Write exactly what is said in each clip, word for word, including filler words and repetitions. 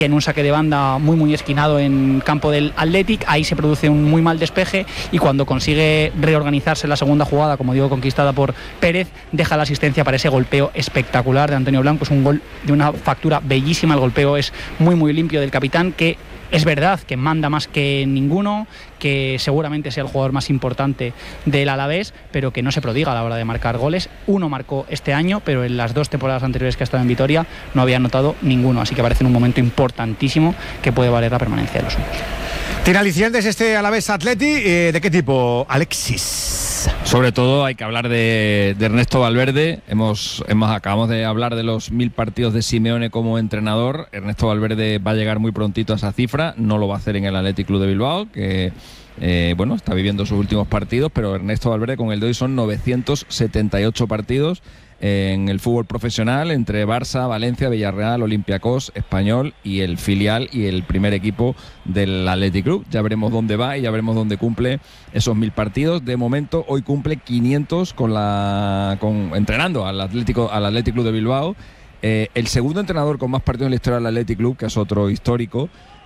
en un saque de banda muy muy esquinado en campo del Athletic, ahí se produce un muy mal despeje y cuando consigue reorganizarse en la segunda jugada, como digo, conquistada por Pérez, deja la asistencia para ese golpeo espectacular de Antonio Blanco. Es un gol de una factura bellísima, el golpeo es muy muy limpio del capitán, que es verdad que manda más que ninguno, que seguramente sea el jugador más importante del Alavés, pero que no se prodiga a la hora de marcar goles. Uno marcó este año, pero en las dos temporadas anteriores que ha estado en Vitoria no había anotado ninguno, así que parece en un momento importantísimo que puede valer la permanencia de los suyos. ¿Tiene alicientes este Alavés Atleti? Eh, ¿De qué tipo, Alexis? Sobre todo hay que hablar de, de Ernesto Valverde. Hemos, hemos acabamos de hablar de los mil partidos de Simeone como entrenador. Ernesto Valverde va a llegar muy prontito a esa cifra. No lo va a hacer en el Athletic Club de Bilbao, que eh, bueno, está viviendo sus últimos partidos, pero Ernesto Valverde con el de hoy son novecientos setenta y ocho partidos en el fútbol profesional, entre Barça, Valencia, Villarreal, Olympiacos, Español y el filial y el primer equipo del Athletic Club. Ya veremos dónde va y ya veremos dónde cumple esos mil partidos. De momento hoy cumple quinientos con la con entrenando al Atlético al Athletic Club de Bilbao. Eh, el segundo entrenador con más partidos en la historia del Athletic Club, que es otro histórico,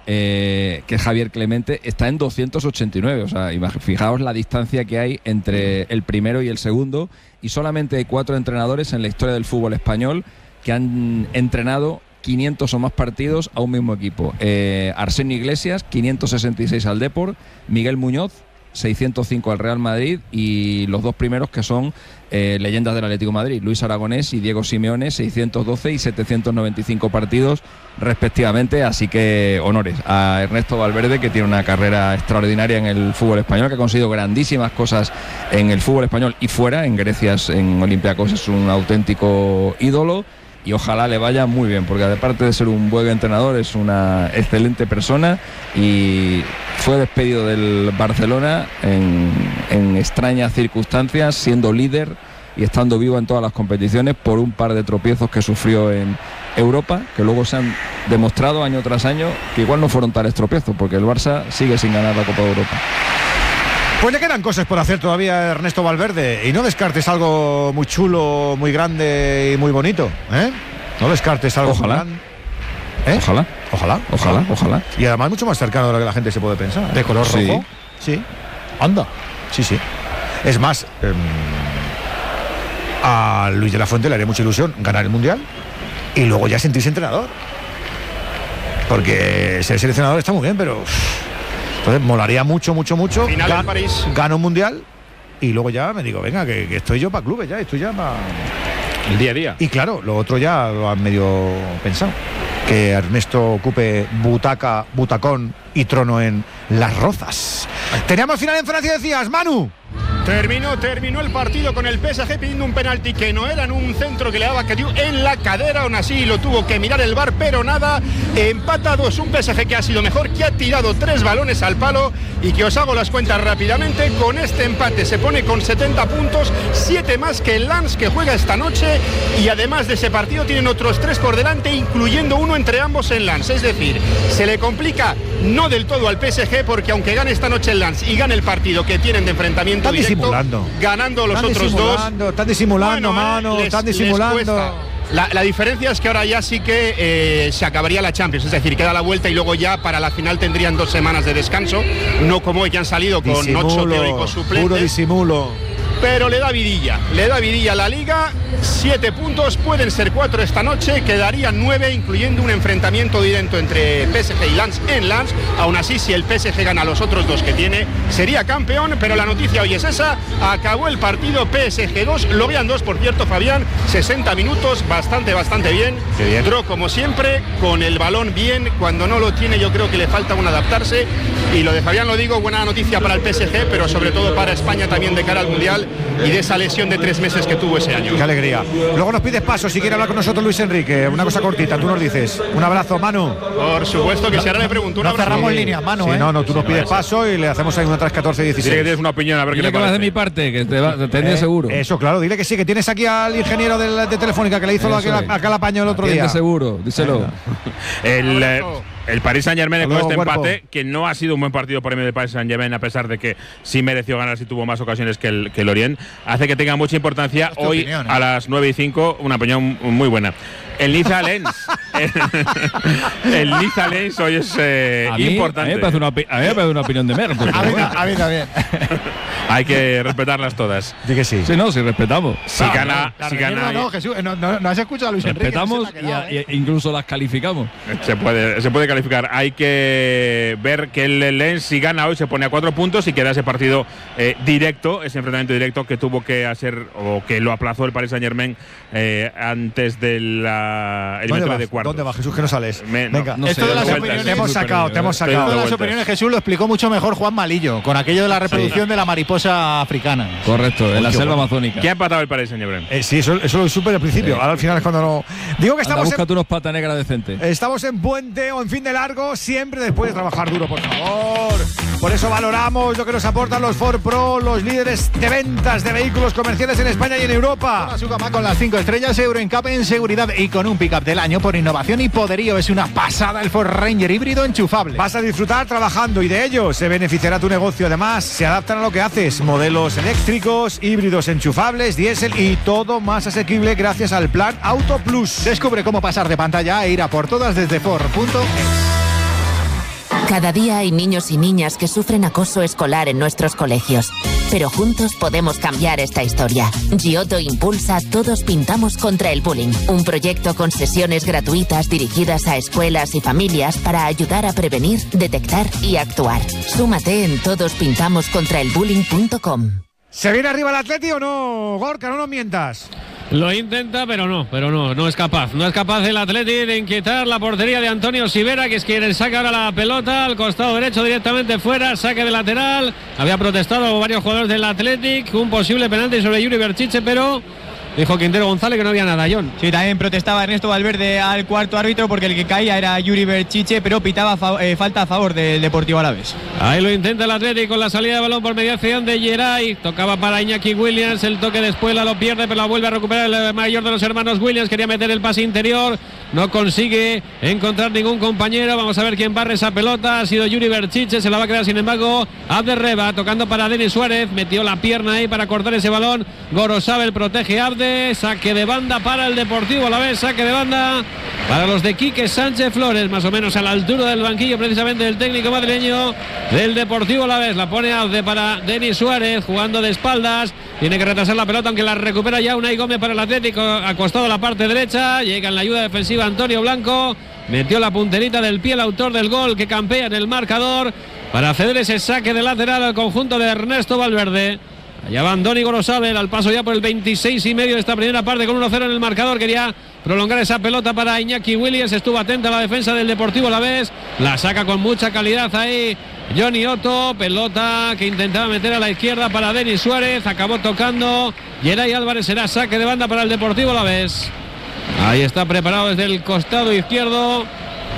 Eh, que Javier Clemente, está en doscientos ochenta y nueve. O sea, fijaos la distancia que hay entre el primero y el segundo, y solamente hay cuatro entrenadores en la historia del fútbol español que han entrenado quinientos o más partidos a un mismo equipo. eh, Arsenio Iglesias, quinientos sesenta y seis al Depor, Miguel Muñoz, seiscientos cinco al Real Madrid, y los dos primeros que son eh, leyendas del Atlético de Madrid, Luis Aragonés y Diego Simeone, seiscientos doce y setecientos noventa y cinco partidos respectivamente. Así que honores a Ernesto Valverde, que tiene una carrera extraordinaria en el fútbol español, que ha conseguido grandísimas cosas en el fútbol español y fuera. En Grecia, en Olympiacos, es un auténtico ídolo. Y ojalá le vaya muy bien, porque aparte de ser un buen entrenador, es una excelente persona, y fue despedido del Barcelona en, en extrañas circunstancias, siendo líder y estando vivo en todas las competiciones, por un par de tropiezos que sufrió en Europa, que luego se han demostrado año tras año que igual no fueron tales tropiezos, porque el Barça sigue sin ganar la Copa de Europa. Pues le quedan cosas por hacer todavía a Ernesto Valverde, y no descartes algo muy chulo, muy grande y muy bonito, ¿eh? No descartes algo. Ojalá. Grande, ¿eh? Ojalá. Ojalá. Ojalá, ojalá. Y además mucho más cercano de lo que la gente se puede pensar, ¿eh? ¿De color sí. rojo? Sí. Anda. Sí, sí. Es más, eh, a Luis de la Fuente le haría mucha ilusión ganar el Mundial y luego ya sentirse entrenador. Porque ser seleccionador está muy bien, pero... Entonces molaría mucho, mucho, mucho. Final Gan- en París. Gano un mundial y luego ya me digo, venga, que, que estoy yo para clubes ya, estoy ya para... El día a día. Y claro, lo otro ya lo han medio pensado. Que Ernesto ocupe butaca, butacón y trono en Las Rozas. Teníamos final en Francia, decías, Manu. Terminó, terminó el partido con el P S G pidiendo un penalti que no era, en un centro que le daba que dio en la cadera. Aún así lo tuvo que mirar el V A R, pero nada. Empatado, es un P S G que ha sido mejor, que ha tirado tres balones al palo, y que os hago las cuentas rápidamente. Con este empate se pone con setenta puntos, siete más que el Lens, que juega esta noche, y además de ese partido tienen otros tres por delante, incluyendo uno entre ambos en Lens. Es decir, se le complica no del todo al P S G, porque aunque gane esta noche el Lens y gane el partido que tienen de enfrentamiento directo, disimulando. ganando los Están otros disimulando, dos. Están disimulando, Bueno, mano, les- están les disimulando. cuesta. La, la diferencia es que ahora ya sí que eh, se acabaría la Champions, es decir, queda la vuelta y luego ya para la final tendrían dos semanas de descanso, no como hoy que han salido con Disimulo, ocho teóricos puro suplentes. disimulo. Pero le da vidilla, le da vidilla a la Liga, siete puntos, pueden ser cuatro esta noche, quedarían nueve, incluyendo un enfrentamiento directo entre P S G y Lens en Lens. Aún así, si el P S G gana a los otros dos que tiene, sería campeón, pero la noticia hoy es esa, acabó el partido, P S G dos, lo vean dos, por cierto, Fabián, sesenta minutos, bastante, bastante bien. Qué bien. Dro, como siempre, con el balón bien, cuando no lo tiene yo creo que le falta un adaptarse, y lo de Fabián lo digo, buena noticia para el P S G, pero sobre todo para España también de cara al Mundial, y de esa lesión de tres meses que tuvo ese año. Qué alegría. Luego nos pides paso si quiere hablar con nosotros Luis Enrique. Una cosa cortita, tú nos dices. Un abrazo, Manu. Por supuesto que si ahora le pregunto una No cerramos líneas, Manu. Sí, ¿eh? No, no, tú nos pides paso y le hacemos ahí una tres catorce dieciséis. Dile que tienes una opinión, a ver qué Dile le que vas de parece. mi parte, que te, va, te tendría Eh, seguro. Eso, claro, dile que sí, que tienes aquí al ingeniero de, de Telefónica que le hizo Eso aquel, es. aquel apaño el otro Atiende día. seguro, díselo. Venga. El, eh, el Paris Saint-Germain con este cuerpo. empate, que no ha sido un buen partido por medio del Paris Saint-Germain, a pesar de que sí mereció ganar, sí tuvo más ocasiones que el, que el Lorient, hace que tenga mucha importancia hoy opinión, ¿eh? a las nueve y cinco, una opinión muy buena. El Niza Lens. el, el Niza Lens hoy es eh, a mí, importante. A mí me parece una, opi- a mí me parece una opinión de Mer. A mí, a mí también. Hay que respetarlas todas. Di que sí. Sí, no, sí, respetamos. Si No, gana, la si reserva gana no, Jesús, no, no, no has escuchado a Luis Enrique. Respetamos no se y, la ha quedado, a- ¿eh? y incluso las calificamos. Se puede, se puede calificar. Hay que ver que el Lens, si gana hoy, se pone a cuatro puntos y queda ese partido eh, directo, ese enfrentamiento directo que tuvo que hacer o que lo aplazó el Paris Saint-Germain eh, antes de la ¿Dónde eliminatoria vas? de cuartos. ¿Dónde vas, Jesús? Que no sales. Me- no, Venga. no Esto sé, de las doy opiniones. vueltas, Te hemos estoy sacado, perdido, te hemos estoy sacado. dando Todas las vueltas. opiniones Jesús lo explicó mucho mejor Juan Malillo, con aquello de la reproducción de la mariposa africana. Correcto, en la Oye, selva bueno. amazónica. ¿Qué ha empatado el Paris Saint-Germain? Eh, sí, eso, eso lo supe al principio. Sí. Ahora al final es cuando no. Digo que Anda, estamos en, búscate unos pata negra decentes. estamos en puente o en fin de largo, siempre después de trabajar duro, por favor. Por eso valoramos lo que nos aportan los Ford Pro, los líderes de ventas de vehículos comerciales en España y en Europa. Toda su gama con las cinco estrellas Euro N C A P en seguridad y con un pick-up del año por innovación y poderío. Es una pasada el Ford Ranger híbrido enchufable. Vas a disfrutar trabajando y de ello se beneficiará tu negocio. Además, se adaptan a lo que haces. Modelos eléctricos, híbridos enchufables, diésel y todo más asequible gracias al plan Auto Plus. Descubre cómo pasar de pantalla e ir a por todas desde Ford punto es. Cada día hay niños y niñas que sufren acoso escolar en nuestros colegios. Pero juntos podemos cambiar esta historia. Giotto impulsa Todos Pintamos contra el Bullying, un proyecto con sesiones gratuitas dirigidas a escuelas y familias para ayudar a prevenir, detectar y actuar. Súmate en todos pintamos contra el bullying punto com. ¿Se viene arriba el Atleti o no, Gorka? No nos mientas. Lo intenta, pero no, pero no, no es capaz. No es capaz el Atleti de inquietar la portería de Antonio Sivera, que es quien saca ahora la pelota al costado derecho directamente fuera, saque de lateral. Había protestado varios jugadores del Athletic, un posible penalti sobre Yuri Berchiche, pero dijo Quintero González que no había nada, John. Sí, también protestaba Ernesto Valverde al cuarto árbitro porque el que caía era Yuri Berchiche, pero pitaba fa- eh, falta a favor del Deportivo Alavés. Ahí lo intenta el Athletic con la salida de balón por mediación de Geray. Tocaba para Iñaki Williams, el toque de Espuela lo pierde, pero la vuelve a recuperar el mayor de los hermanos Williams. Quería meter el pase interior, no consigue encontrar ningún compañero. Vamos a ver quién barre esa pelota. Ha sido Yuri Berchiche, se la va a quedar sin embargo Abderreba, tocando para Denis Suárez. Metió la pierna ahí para cortar ese balón. Gorosabel protege a Abde. Saque de banda para el Deportivo Alavés, saque de banda para los de Quique Sánchez Flores, más o menos a la altura del banquillo precisamente del técnico madrileño del Deportivo Alavés. La pone Abde para Denis Suárez, jugando de espaldas, tiene que retrasar la pelota, aunque la recupera ya Unai Gómez para el Atlético, acostado a la parte derecha. Llega en la ayuda defensiva Antonio Blanco, metió la punterita del pie el autor del gol, que campea en el marcador para ceder ese saque de lateral al conjunto de Ernesto Valverde. Allá va Andoni Gorosabel al paso ya por el veintiséis y medio de esta primera parte con uno cero en el marcador. Quería prolongar esa pelota para Iñaki Williams, estuvo atenta a la defensa del Deportivo Alavés, la saca con mucha calidad ahí Johnny Otto, pelota que intentaba meter a la izquierda para Denis Suárez, acabó tocando Geray Álvarez, será saque de banda para el Deportivo Alavés. Ahí está preparado desde el costado izquierdo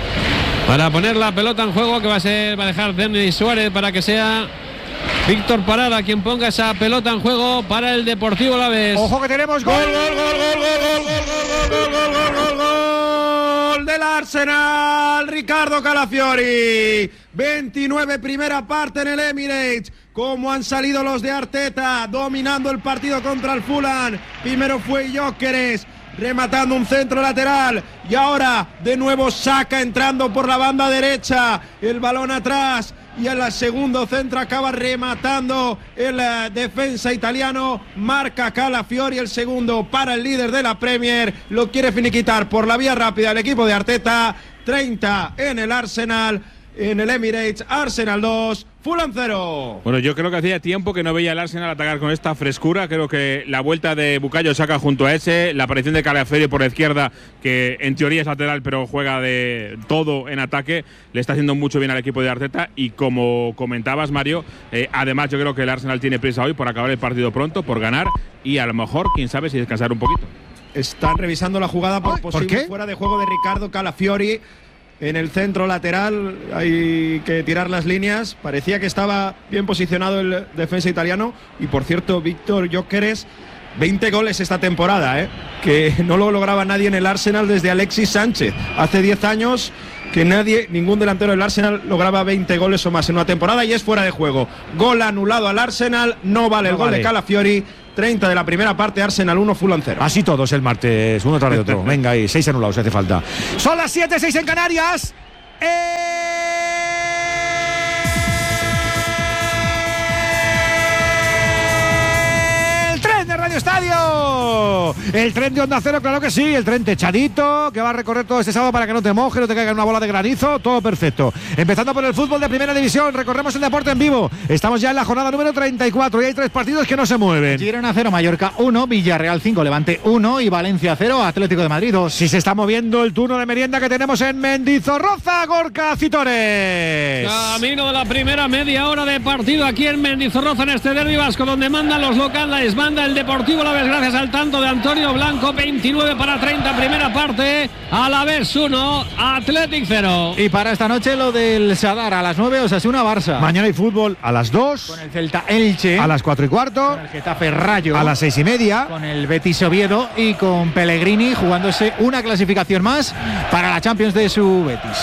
para poner la pelota en juego, que va a ser, va a dejar Denis Suárez para que sea Víctor Parada quien ponga esa pelota en juego para el Deportivo Alavés. Ojo que tenemos gol, Gol, gol, gol, gol, gol, gol, gol, gol, gol, gol, gol, gol del Arsenal, Ricardo Calafiori. veintinueve primera parte en el Emirates. Cómo han salido los de Arteta, dominando el partido contra el Fulham. Primero fue Gyökeres, rematando un centro lateral, y ahora de nuevo Saka entrando por la banda derecha, el balón atrás, y en el segundo centro acaba rematando el uh, defensa italiano, marca Calafiori el segundo para el líder de la Premier, lo quiere finiquitar por la vía rápida el equipo de Arteta. Treinta en el Arsenal, en el Emirates. Arsenal dos, Fulham cero. Bueno, yo creo que hacía tiempo que no veía el Arsenal atacar con esta frescura. Creo que la vuelta de Bukayo Saka junto a ese, la aparición de Calafiori por la izquierda, que en teoría es lateral pero juega de todo en ataque, le está haciendo mucho bien al equipo de Arteta. Y como comentabas, Mario, eh, además yo creo que el Arsenal tiene prisa hoy por acabar el partido pronto, por ganar, y a lo mejor, quién sabe, si descansar un poquito. Están revisando la jugada por Ay, ¿por posible qué? fuera de juego de Ricardo Calafiori en el centro lateral. Hay que tirar las líneas. Parecía que estaba bien posicionado el defensa italiano. Y por cierto, Víctor Gyökeres veinte goles esta temporada, ¿eh? Que no lo lograba nadie en el Arsenal desde Alexis Sánchez. Hace diez años que nadie, ningún delantero del Arsenal lograba veinte goles o más en una temporada y es fuera de juego. Gol anulado al Arsenal, no vale no el gol vale. de Calafiori. treinta de la primera parte, Arsenal uno, Fulham cero. Así todos el martes, uno tras de otro. Venga ahí, seis anulados si hace falta. Son las siete, seis en Canarias. El tren de Radio Estadio. El tren de Onda Cero, claro que sí. El tren techadito, que va a recorrer todo este sábado para que no te moje, no te caiga una bola de granizo. Todo perfecto. Empezando por el fútbol de primera división, recorremos el deporte en vivo. Estamos ya en la jornada número treinta y cuatro y hay tres partidos que no se mueven. Girona cero, Mallorca uno, Villarreal cinco, Levante uno y Valencia cero, Atlético de Madrid dos. Si se está moviendo el turno de merienda que tenemos en Mendizorroza, Gorka Citores. Camino de la primera media hora de partido aquí en Mendizorroza, en este derbi vasco, donde mandan los locales, manda el Deportivo Alavés, gracias al tanto de Antonio Blanco. Veintinueve para treinta, primera parte. Alavés uno, Athletic cero. Y para esta noche lo del Sadar, a las nueve, Osasuna Barça. Mañana hay fútbol a las dos. Con el Celta Elche. A las cuatro y cuarto. Con el Getafe Rayo. A las seis y media. Con el Betis Oviedo y con Pellegrini jugándose una clasificación más para la Champions de su Betis.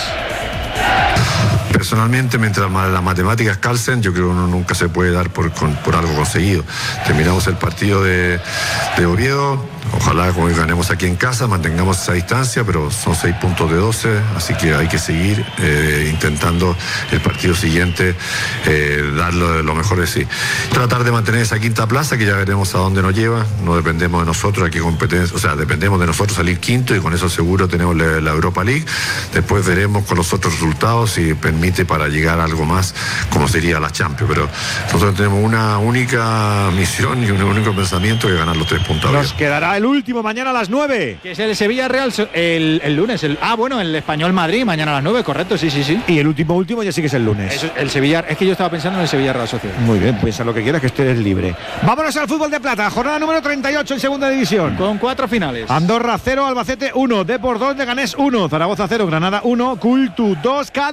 Personalmente, mientras las matemáticas calcen, yo creo que uno nunca se puede dar por, por algo conseguido. Terminamos el partido de, de Oviedo. Ojalá como ganemos aquí en casa, mantengamos esa distancia, pero son seis puntos de doce, así que hay que seguir eh, intentando el partido siguiente eh, dar lo, lo mejor de sí. Tratar de mantener esa quinta plaza, que ya veremos a dónde nos lleva. No dependemos de nosotros, aquí competencia, o sea, dependemos de nosotros salir quinto y con eso seguro tenemos la, la Europa League. Después veremos con los otros resultados si permite para llegar a algo más, como sería la Champions. Pero nosotros tenemos una única misión y un único pensamiento, que ganar los tres puntos. Nos quedará el último mañana a las nueve. Que es el Sevilla Real el, el lunes. El, ah, bueno, el Español Madrid mañana a las nueve, correcto, sí, sí, sí. Y el último, último ya sí que es el lunes. Eso, el Sevilla, es que yo estaba pensando en el Sevilla Real Sociedad. Muy bien, piensa lo que quieras, que estés libre. Vámonos al fútbol de plata, jornada número treinta y ocho en segunda división. Con cuatro finales. Andorra cero, Albacete uno, Depor dos, Leganés uno, Zaragoza cero, Granada uno, Cultu dos, Cádiz